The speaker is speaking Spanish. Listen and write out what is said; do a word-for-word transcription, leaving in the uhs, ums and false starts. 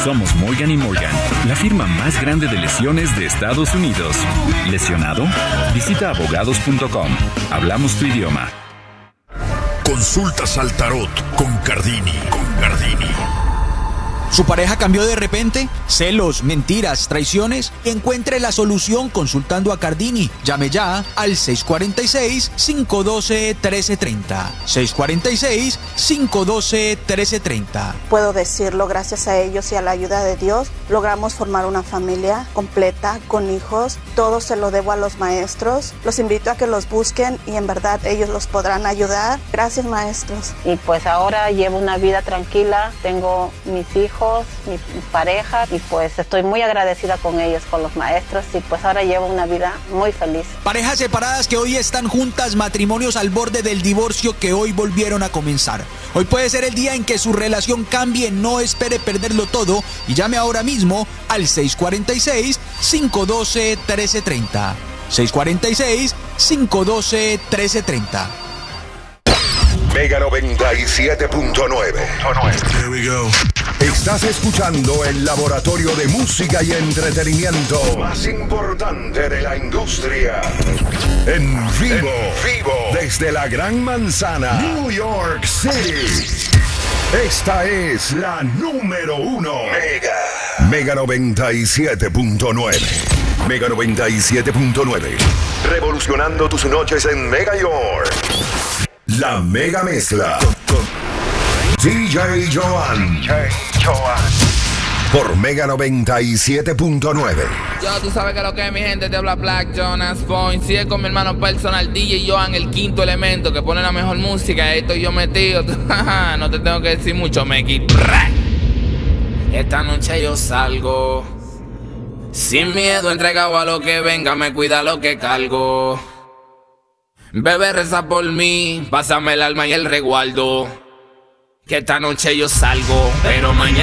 Somos Morgan y Morgan, la firma más grande de lesiones de Estados Unidos. ¿Lesionado? Visita abogados punto com. Hablamos tu idioma. Consultas al tarot con Cardini. Con Cardini. ¿Su pareja cambió de repente? ¿Celos, mentiras, traiciones? Encuentre la solución consultando a Cardini. Llame ya al seis cuatro seis, cinco uno dos, uno tres tres cero. seis cuatro seis, cinco uno dos, uno tres tres cero. Puedo decirlo, gracias a ellos y a la ayuda de Dios, logramos formar una familia completa, con hijos. Todo se lo debo a los maestros. Los invito a que los busquen y en verdad ellos los podrán ayudar. Gracias, maestros. Y pues ahora llevo una vida tranquila, tengo mis hijos, mi pareja, y pues estoy muy agradecida con ellos, con los maestros, y pues ahora llevo una vida muy feliz. Parejas separadas que hoy están juntas, matrimonios al borde del divorcio que hoy volvieron a comenzar. Hoy puede ser el día en que su relación cambie, no espere perderlo todo y llame ahora mismo al seis cuatro seis, cinco uno dos, uno tres tres cero. seis cuatro seis, cinco uno dos, uno tres tres cero. Mega noventa y siete punto nueve. Here we go. Estás escuchando el laboratorio de música y entretenimiento más importante de la industria. En vivo, en vivo, desde la Gran Manzana, New York City. Esta es la número uno. Mega. Mega noventa y siete punto nueve. Mega noventa y siete punto nueve. Revolucionando tus noches en Mega York. La Mega Mezcla. D J Joan. D J Joan. Por Mega noventa y siete punto nueve. Yo, tú sabes que lo que es, mi gente, te habla Black Jonas Point. Sigue con mi hermano personal D J Joan, el quinto elemento, que pone la mejor música. Ahí estoy yo metido. No te tengo que decir mucho, Meki. Esta noche yo salgo sin miedo, entregado a lo que venga, me cuida lo que cargo. Bebé, reza por mí, pásame el alma y el resguardo. Que esta noche yo salgo, pero mañana